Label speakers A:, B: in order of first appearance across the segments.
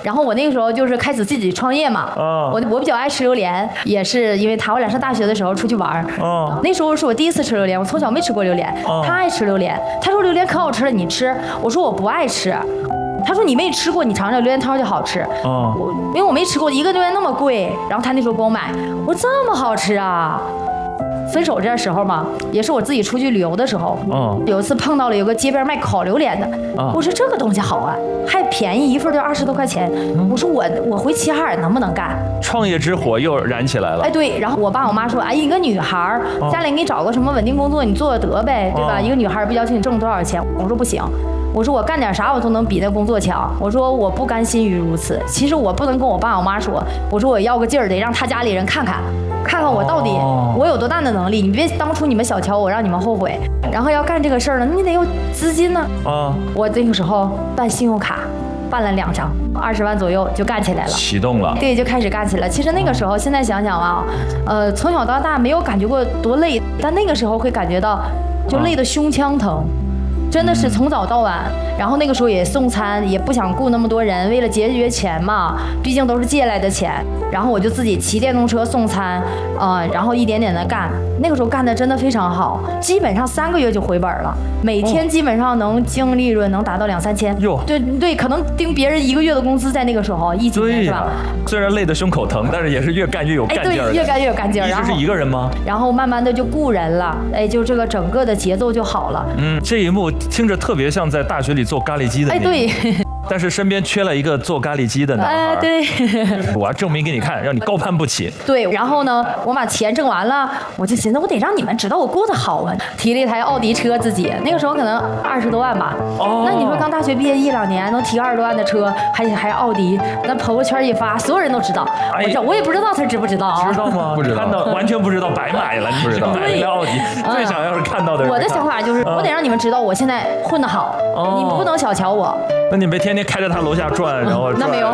A: 然后我那个时候就是开始自己创业嘛，我比较爱吃榴莲，也是因为我俩上大学的时候出去玩，那时候是我第一次吃榴莲，我从小没吃过榴莲，他爱吃榴莲，他说榴莲可好吃了，你吃，我说我不爱吃。他说你没吃过，你尝尝榴莲汤就好吃。因为我没吃过，一个榴莲那么贵，然后他那时候给我买，我说这么好吃啊。分手这时候嘛，也是我自己出去旅游的时候，有一次碰到了有个街边卖烤榴莲的，我说这个东西好啊，还便宜，一份就20多块钱。我说我回齐齐哈尔能不能干？
B: 创业之火又燃起来了。
A: 哎，对，然后我爸我妈说，哎，一个女孩家里给你找个什么稳定工作，你做得呗，对吧？一个女孩不要求你挣多少钱。我说不行。我说我干点啥我都能比那工作强。我说我不甘心于如此。其实我不能跟我爸我妈说，我说我要个劲儿，得让他家里人看看我到底我有多大的能力。你别当初你们小瞧我，让你们后悔。然后要干这个事儿呢，你得有资金呢。我那个时候办信用卡，办了2张，20万左右就干起来了，
B: 启动了。
A: 对，就开始干起来。其实那个时候，现在想想啊，从小到大没有感觉过多累，但那个时候会感觉到就累得胸腔疼。真的是从早到晚，然后那个时候也送餐，也不想雇那么多人，为了节约钱嘛，毕竟都是借来的钱。然后我就自己骑电动车送餐，然后一点点的干。那个时候干的真的非常好，基本上3个月就回本了，每天基本上能净利润能达到2、3千。对，可能盯别人1个月的工资，在那个时候疫情是吧？
B: 虽然累得胸口疼，但是也是越干越有干劲儿。
A: 对，越干越有干劲儿。
B: 一直是一个人吗？
A: 然后慢慢的就雇人了，就这个整个的节奏就好了。
B: 这一幕听着特别像在大学里做咖喱鸡的。
A: 对。
B: 但是身边缺了一个做咖喱鸡的男孩。
A: 对。
B: 我要证明给你看，让你高攀不起。
A: 对，然后呢，我把钱挣完了，我就寻思我得让你们知道我过得好啊。提了一台奥迪车自己，那个时候可能20多万吧。那你说刚大学毕业1、2年能提20多万的车，还奥迪，那朋友圈一发，所有人都知道。我也不知道他知不知道啊？
B: 知道吗？不知道，完全不知道，白买了。你买了辆奥迪，最想要是看到的人。
A: 我的想法就是，我得让你们知道我现在混得好，你不能小瞧我。
B: 那你别天天开着他楼下转，然后
A: 那没有。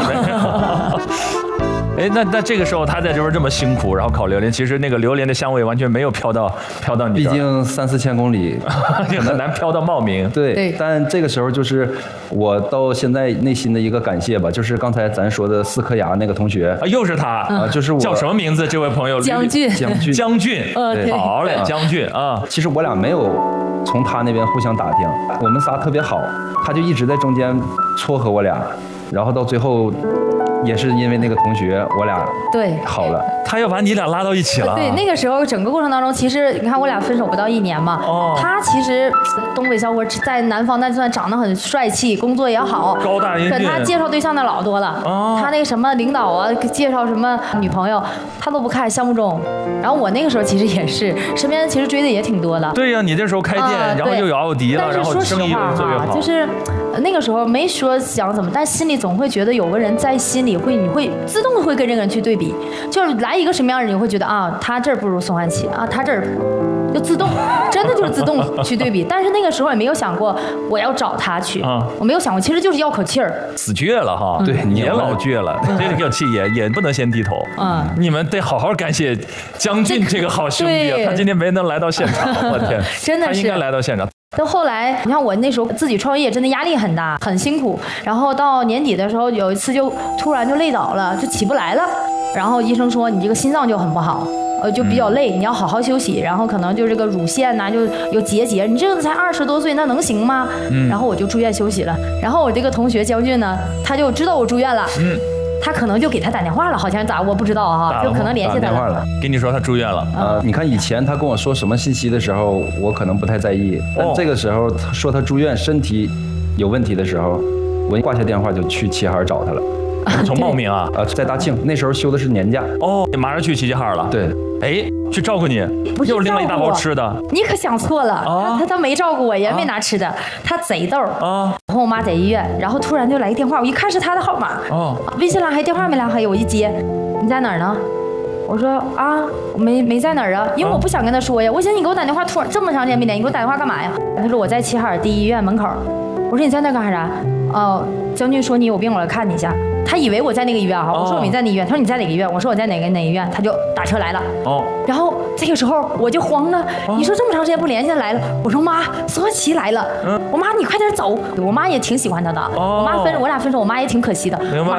B: 那这个时候他在这边这么辛苦，然后烤榴莲，其实那个榴莲的香味完全没有飘到你这儿。
C: 毕竟3、4千公里，
B: 也很难飘到茂名。
C: 对，但这个时候就是我到现在内心的一个感谢吧，就是刚才咱说的4颗牙那个同学
B: 又是他
C: 就是我
B: 叫什么名字？这位朋友
A: 将军。
B: 好嘞，将军啊。
C: 其实我俩没有从他那边互相打听，我们仨特别好，他就一直在中间撮合我俩，然后到最后也是因为那个同学，我俩好了。
B: 他要把你俩拉到一起了。
A: 对，那个时候整个过程当中，其实你看我俩分手不到1年嘛。他其实东北小伙在南方，但算长得很帅气，工作也好，
B: 高大英俊。
A: 跟他介绍对象的老多了。他那个什么领导啊，介绍什么女朋友，他都不看，项目中。然后我那个时候其实也是，身边其实追的也挺多的。
B: 对呀，你那时候开店，然后又有奥迪了，然后生意越做越好。
A: 就是那个时候没说想怎么，但心里总会觉得有个人在心里你会自动的会跟这个人去对比，就是来一个什么样的人，你会觉得他这儿不如宋汉奇啊，他这儿就自动，真的就是自动去对比。但是那个时候也没有想过我要找他去，我没有想过，其实就是要口气儿。
B: 死倔了哈，
C: 对，
B: 也老倔了，这个气也不能先低头。你们得好好感谢将军这个好兄弟，他今天没能来到现场，我天，
A: 真的是
B: 他应该来到现场。
A: 到后来，你看我那时候自己创业，真的压力很大，很辛苦。然后到年底的时候，有一次就突然就累倒了，就起不来了。然后医生说你这个心脏就很不好，就比较累，你要好好休息。然后可能就这个乳腺呐就有结节，你这个才20多岁，那能行吗？然后我就住院休息了。然后我这个同学将军呢，他就知道我住院了。他可能就给他打电话了，好像咋我不知道哈，就可能联系他了。
B: 跟你说他住院了。
C: 你看以前他跟我说什么信息的时候，我可能不太在意，但这个时候他说他住院身体有问题的时候，我一挂下电话就去齐齐哈尔找他了。
B: 从茂名啊？
C: 在大庆，那时候休的是年假。
B: 你马上去齐齐哈尔了？
C: 对。
B: 去照顾你，又拎了一大包吃的。
A: 你可想错了，他没照顾我，也没拿吃的，他贼逗啊！我和我妈在医院，然后突然就来个电话，我一看是他的号码，微信拉黑，电话没拉黑，我一接，你在哪儿呢？我说我没在哪儿啊，因为我不想跟他说呀，我寻思你给我打电话，突然这么长时间没联系，你给我打电话干嘛呀？他说我在齐齐哈尔第一医院门口。我说你在那干啥？将军说你有病，我来看你一下。他以为我在那个医院哈，我说我没在那医院，他说你在哪个医院？我说我在哪医院，他就打车来了。然后这个时候我就慌了，你说这么长时间不联系来了，我说妈，索奇来了，我妈你快点走，我妈也挺喜欢他的，我俩分手，我妈也挺可惜的。